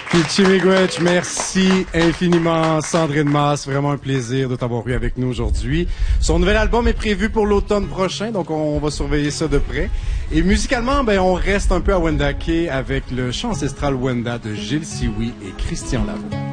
Pitchy Miigwech, merci infiniment. Sandrine Masse, vraiment un plaisir de t'avoir eu avec nous aujourd'hui. Son nouvel album est prévu pour l'automne prochain, donc on va surveiller ça de près. Et musicalement, on reste un peu à Wendake avec le chant ancestral Wenda de Gilles Sioui et Christian Lavaud.